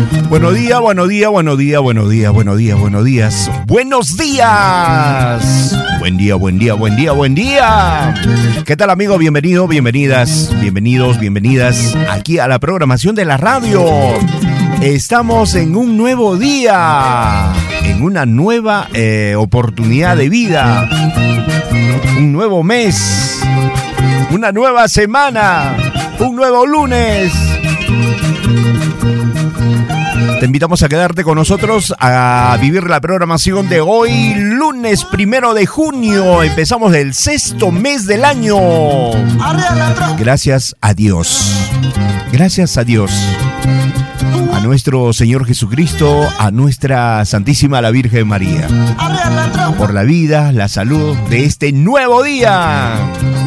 Buenos días, buenos días, buenos días, buenos días, buenos días, buenos días. ¡Buenos días! Buen día, buen día, buen día, buen día. ¿Qué tal, amigos? Bienvenidos, bienvenidas, bienvenidos, bienvenidas aquí a la programación de la radio. Estamos en un nuevo día, en una nueva oportunidad de vida, un nuevo mes, una nueva semana, un nuevo lunes. Te invitamos a quedarte con nosotros a vivir la programación de hoy, lunes 1 de junio. Empezamos el 6º mes del año. Gracias a Dios. Gracias a Dios. A nuestro Señor Jesucristo, a nuestra Santísima la Virgen María. Por la vida, la salud de este nuevo día.